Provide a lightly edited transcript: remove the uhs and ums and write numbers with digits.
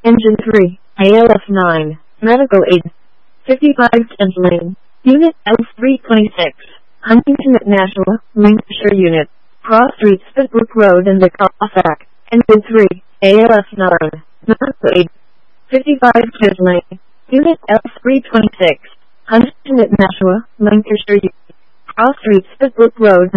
Engine 3, ALF 9, Medical Aid. 55 Kent Lane, Unit L326, Huntington at Nashua, Lancashire Unit, Cross Street, Spitbrook Road and the Cossack. Engine 3, ALF 9, Medical Aid. 55 Kent Lane, Unit L326, Huntington at Nashua, Lancashire Unit, Cross Street, Spitbrook Road